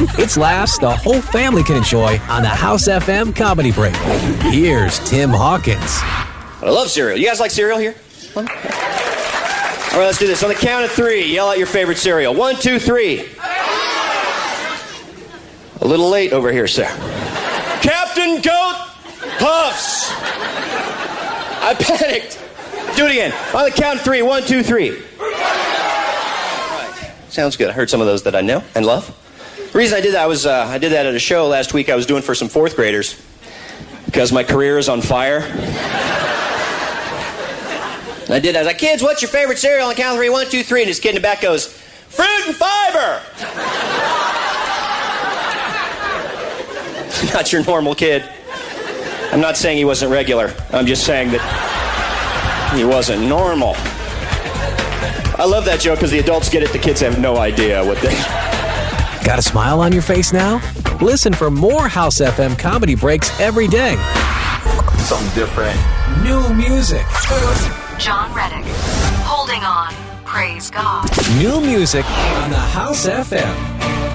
It's laughs the whole family can enjoy on the House FM Comedy Break. Here's Tim Hawkins. I love cereal. You guys like cereal here? All right, let's do this. On the count of 3, yell out your favorite cereal. 1, 2, 3. A little late over here, sir. Captain Goat Puffs. I panicked. Do it again. On the count of 3. 1, 2, 3. Right. Sounds good. I heard some of those that I know and love. The reason I did that was I did that at a show last week I was doing for some 4th graders because my career is on fire. I did that. I was like, kids, what's your favorite cereal? On the count of 3, 1, 2, 3. And this kid in the back goes, fruit and fiber. Not your normal kid. I'm not saying he wasn't regular. I'm just saying that he wasn't normal. I love that joke because the adults get it. The kids have no idea what they... Got a smile on your face now? Listen for more House FM Comedy Breaks every day. Something different. New music. John Reddick. Holding on. Praise God. New music on the House FM.